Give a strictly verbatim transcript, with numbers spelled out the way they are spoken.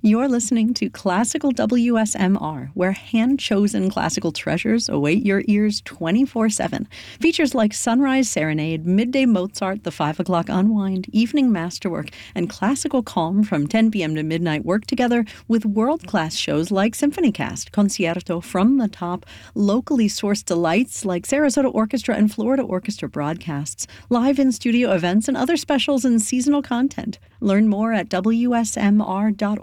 You're listening to Classical W S M R, where hand-chosen classical treasures await your ears twenty-four seven. Features like Sunrise Serenade, Midday Mozart, The Five O'Clock Unwind, Evening Masterwork, and Classical Calm from ten p.m. to midnight work together with world-class shows like SymphonyCast, Concierto from the Top, locally sourced delights like Sarasota Orchestra and Florida Orchestra broadcasts, live in-studio events, and other specials and seasonal content. Learn more at W S M R dot org.